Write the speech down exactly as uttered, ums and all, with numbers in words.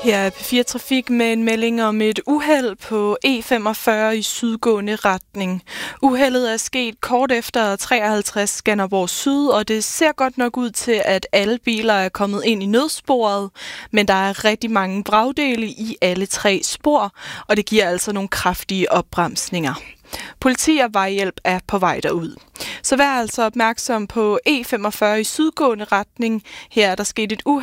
Her er P fire Trafik med en melding om et uheld på E femogfyrre i sydgående retning. Uheldet er sket kort efter treoghalvtreds Skanderborg Syd, og det ser godt nok ud til, at alle biler er kommet ind i nødsporet, men der er rigtig mange vragdele i alle tre spor, og det giver altså nogle kraftige opbremsninger. Politi og vejhjælp er på vej derud. Så vær altså opmærksom på E femogfyrre i sydgående retning. Her er der sket et uheld